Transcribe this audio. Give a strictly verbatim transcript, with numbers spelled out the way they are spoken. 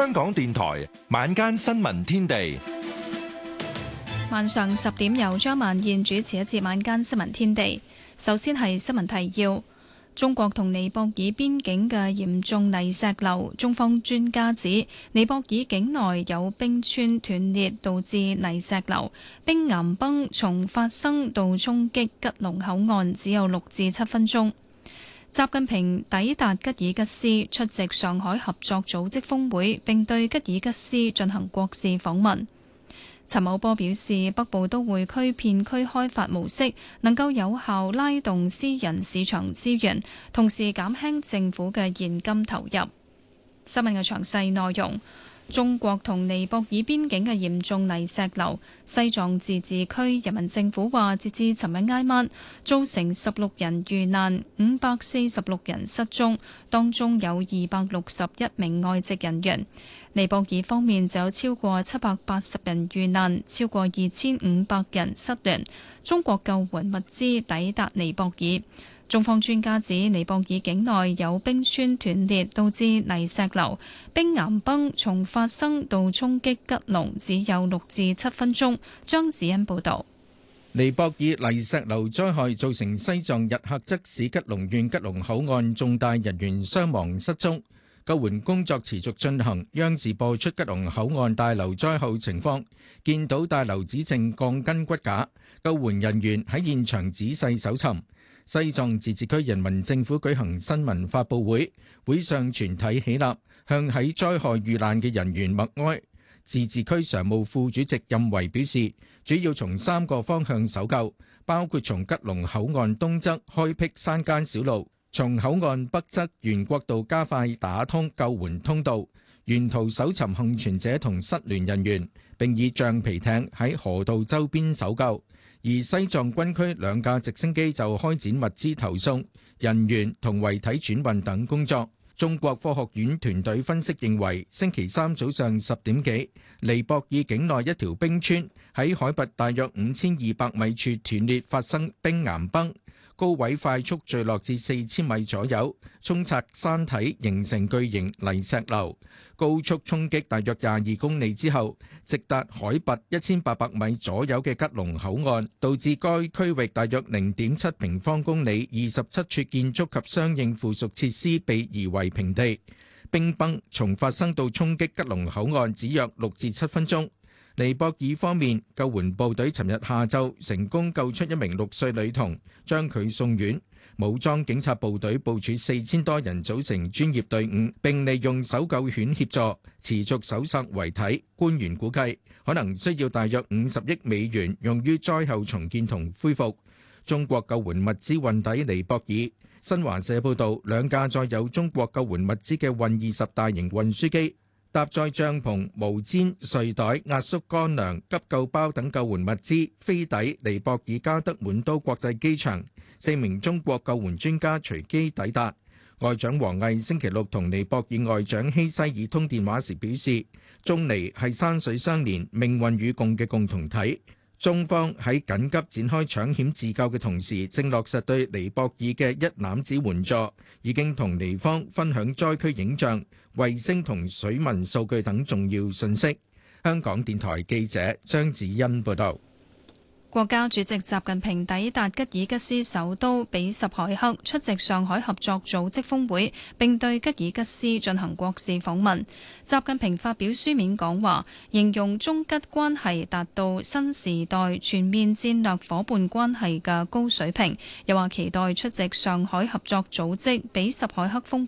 香港電台晚間新聞天地， 晚上十點由張曼燕主持一節晚間新聞天地。首先係新聞提要：中國同尼泊爾邊境嘅嚴重泥石流，中方專家指尼泊爾境內有冰川斷裂，導致泥石流。冰岩崩從發生到衝擊吉隆口岸只有六至七分鐘。習近平抵達吉爾吉斯出席上海合作組織峰會，並對吉爾吉斯進行國事訪問。陳茂波表示，北部都會區片區開發模式能夠有效拉動私人市場資源，同時減輕政府嘅現金投入。新聞嘅詳細內容。中國同尼泊爾邊境嘅嚴重泥石流，西藏自治區人民政府話，截至尋日挨晚，造成十六人遇難，五百四十六人失蹤，當中有二百六十一名外籍人員。尼泊爾方面就有超過七百八十人遇難，超過二千五百人失聯。中國救援物資抵達尼泊爾。中方專家指，尼泊爾境內有冰川斷裂，導致泥石流。冰岩崩從發生到衝擊吉隆只有六至七分鐘。張子欣報導。 尼泊爾泥石流災害造成西藏日喀則市吉隆縣吉隆口岸重大人員傷亡失蹤，救援工作持續進行。央視播出吉隆口岸大樓災後情況，見到大樓只剩鋼筋骨架，救援人員喺現場仔細搜尋。西藏自治區人民政府舉行新聞發佈會，會上全體起立，向喺災害遇難嘅人員默哀。自治區常務副主席任維表示，主要從三個方向搜救，包括從吉隆口岸東側開闢山間小路，從口岸北側沿國道加快打通救援通道，沿途搜尋幸存者同失聯人員，並以橡皮艇喺河道周邊搜救。而西藏軍區兩架直升機就開展物資投送、人員同遺體轉運等工作。中國科學院團隊分析認為，星期三早上十點幾，尼泊爾境內一條冰川喺海拔大約五千二百米處斷裂，發生冰岩崩，高位快速墜落至四千米左右，沖刷山體形成巨型泥石流。高速衝擊大約廿二公里之後，直達海拔一千八百米左右嘅吉隆口岸，導致該區域大約零點七平方公里二十七處建築及相應附屬設施被夷為平地。冰崩從發生到衝擊吉隆口岸只約六至七分鐘。尼泊爾方面，救援部隊尋日下晝成功救出一名六歲女童，將佢送院。武裝警察部隊部署四千多人組成專業隊伍，並利用搜救犬協助持續搜索遺體。官員估計可能需要大約五十億美元用於災後重建同恢復。中國救援物資運抵尼泊爾。新華社報道，兩架載有中國救援物資嘅運二十大型運輸機，搭載帳篷、毛氈、睡袋、壓縮乾糧、急救包等救援物資，飛抵尼泊爾加德滿都國際機場。四名中國救援專家隨機抵達。外長王毅星期六同尼泊爾外長希西爾通電話時表示，中尼係山水相連、命運與共嘅共同體。中方喺緊急展開搶險自救嘅同時，正落實對尼泊爾嘅一攬子援助，已經同尼方分享災區影像、衛星同水文數據等重要信息。香港電台記者張子欣報道。 國家主席習近平抵達吉爾吉斯首都比什凱克出席上海合作組織峰會，並對吉爾吉斯進行國事訪問。習近平發表書面講話，形容中吉關係達到新時代全面戰略夥伴關係嘅高水平，又話期待出席上海合作組織比什凱克峰